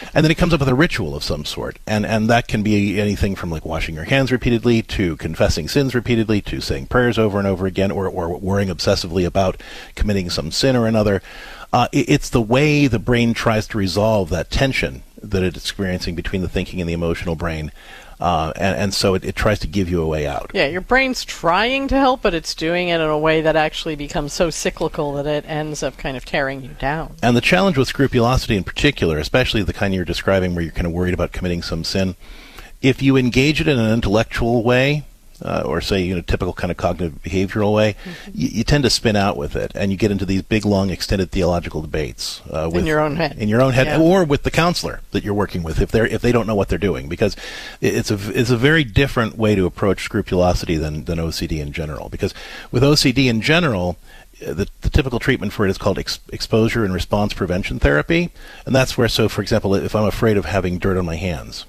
And then it comes up with a ritual of some sort. And that can be anything from like washing your hands repeatedly to confessing sins repeatedly to saying prayers over and over again or worrying obsessively about committing some sin or another. It's the way the brain tries to resolve that tension that it's experiencing between the thinking and the emotional brain. And so it tries to give you a way out. Yeah, your brain's trying to help, but it's doing it in a way that actually becomes so cyclical that it ends up kind of tearing you down. And the challenge with scrupulosity in particular, especially the kind you're describing where you're kind of worried about committing some sin, if you engage it in an intellectual way, or say, typical kind of cognitive behavioral way, you tend to spin out with it, and you get into these big, long, extended theological debates in your own head. In your own head, or with the counselor that you're working with, if they don't know what they're doing, because it's a very different way to approach scrupulosity than OCD in general. Because with OCD in general, the typical treatment for it is called exposure and response prevention therapy, and that's where, so for example, if I'm afraid of having dirt on my hands,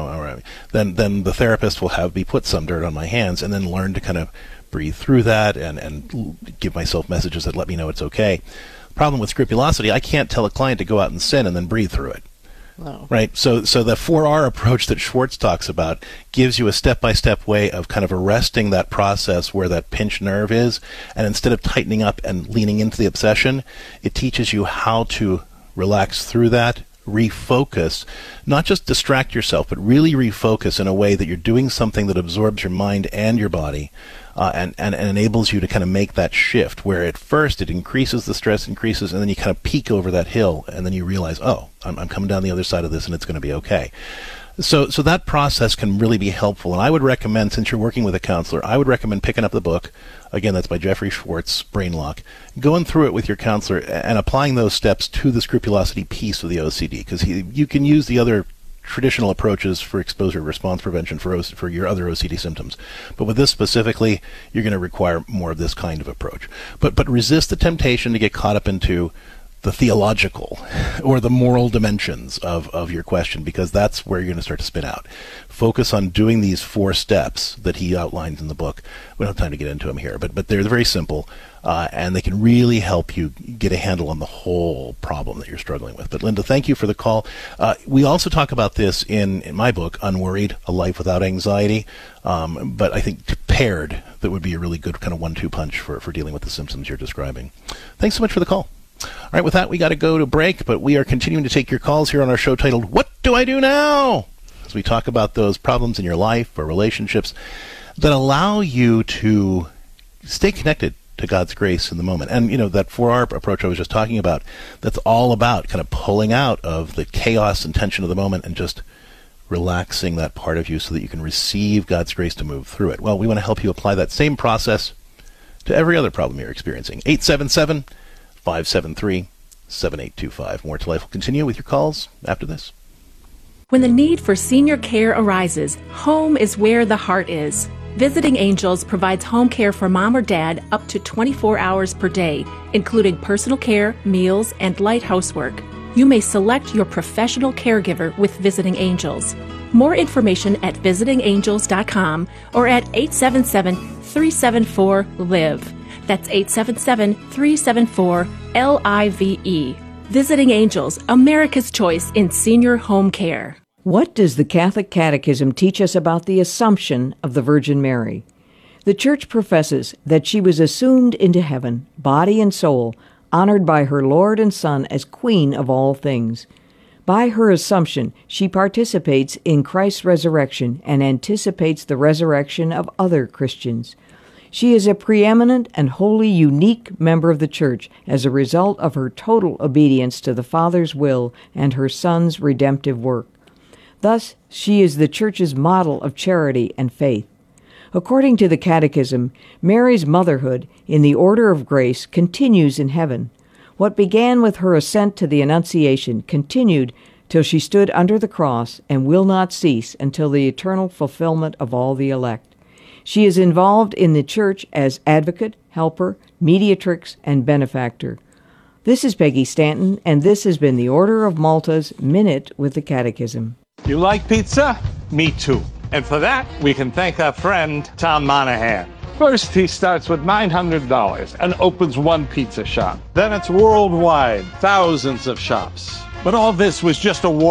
then the therapist will have me put some dirt on my hands and then learn to kind of breathe through that and give myself messages that let me know it's okay. The problem with scrupulosity, I can't tell a client to go out and sin and then breathe through it. No. Right? So the 4R approach that Schwartz talks about gives you a step-by-step way of kind of arresting that process where that pinched nerve is, and instead of tightening up and leaning into the obsession, it teaches you how to relax through that, refocus, not just distract yourself, but really refocus in a way that you're doing something that absorbs your mind and your body, and enables you to kind of make that shift where at first it increases, the stress increases, and then you kind of peak over that hill, and then you realize, oh, I'm coming down the other side of this and it's going to be okay. So that process can really be helpful, and I would recommend, since you're working with a counselor, I would recommend picking up the book. Again, that's by Jeffrey Schwartz, Brain Lock. Going through it with your counselor and applying those steps to the scrupulosity piece of the OCD, because you can use the other traditional approaches for exposure response prevention for your other OCD symptoms. But with this specifically, you're going to require more of this kind of approach. But resist the temptation to get caught up into the theological or the moral dimensions of your question, because that's where you're going to start to spin out. Focus on doing these 4 steps that he outlines in the book. We don't have time to get into them here, but they're very simple, and they can really help you get a handle on the whole problem that you're struggling with. But Linda, thank you for the call. We also talk about this in my book, Unworried, A Life Without Anxiety, but I think paired, that would be a really good kind of 1-2 punch for dealing with the symptoms you're describing. Thanks so much for the call. All right, with that, we got to go to break, but we are continuing to take your calls here on our show titled, What Do I Do Now? As we talk about those problems in your life or relationships that allow you to stay connected to God's grace in the moment. And, that 4R approach I was just talking about, that's all about kind of pulling out of the chaos and tension of the moment and just relaxing that part of you so that you can receive God's grace to move through it. Well, we want to help you apply that same process to every other problem you're experiencing. 877-573-7825. More to Life will continue with your calls after this. When the need for senior care arises, home is where the heart is. Visiting Angels provides home care for mom or dad up to 24 hours per day, including personal care, meals, and light housework. You may select your professional caregiver with Visiting Angels. More information at visitingangels.com or at 877-374-LIVE. That's 877-374-LIVE. Visiting Angels, America's choice in senior home care. What does the Catholic Catechism teach us about the Assumption of the Virgin Mary? The Church professes that she was assumed into heaven, body and soul, honored by her Lord and Son as Queen of all things. By her Assumption, she participates in Christ's resurrection and anticipates the resurrection of other Christians. She is a preeminent and wholly unique member of the Church as a result of her total obedience to the Father's will and her Son's redemptive work. Thus, she is the Church's model of charity and faith. According to the Catechism, Mary's motherhood in the order of grace continues in heaven. What began with her ascent to the Annunciation continued till she stood under the cross and will not cease until the eternal fulfillment of all the elect. She is involved in the Church as advocate, helper, mediatrix, and benefactor. This is Peggy Stanton, and this has been the Order of Malta's Minute with the Catechism. You like pizza? Me too. And for that, we can thank our friend, Tom Monahan. First, he starts with $900 and opens one pizza shop. Then it's worldwide, thousands of shops. But all this was just a